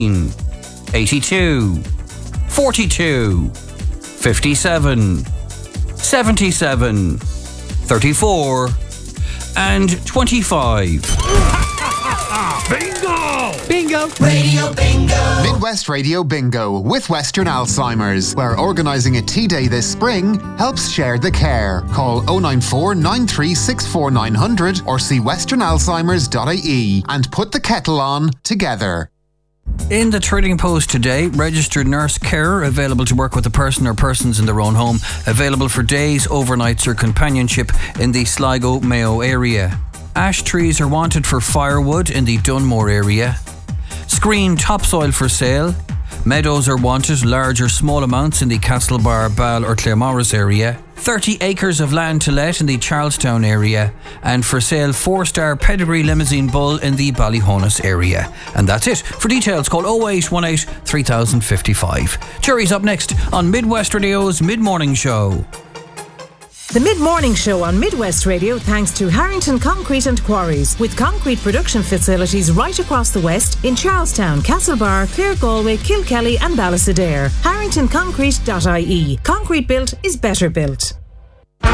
82, 42, 57, 77, 34, and 25. Bingo! Bingo! Radio Bingo! Midwest Radio Bingo with Western Alzheimer's, where organising a tea day this spring helps share the care. Call 094 9364 900 or see westernalzheimers.ie and put the kettle on together. In the Trading Post today, registered nurse carer available to work with a person or persons in their own home, available for days, overnights or companionship in the Sligo, Mayo area. Ash trees are wanted for firewood in the Dunmore area. Screen topsoil for sale. Meadows are wanted, large or small amounts in the Castlebar, Ball or Claremorris area. 30 acres of land to let in the Charlestown area. And for sale, 4-star pedigree limousine bull in the Ballyhonus area. And that's it. For details, call 0818 3055. Jury's up next on Midwest Radio's Mid-Morning Show. The Mid-Morning Show on Midwest Radio thanks to Harrington Concrete and Quarries, with concrete production facilities right across the West in Charlestown, Castlebar, Clare Galway, Kilkelly and Ballysadare. HarringtonConcrete.ie. Concrete built is better built.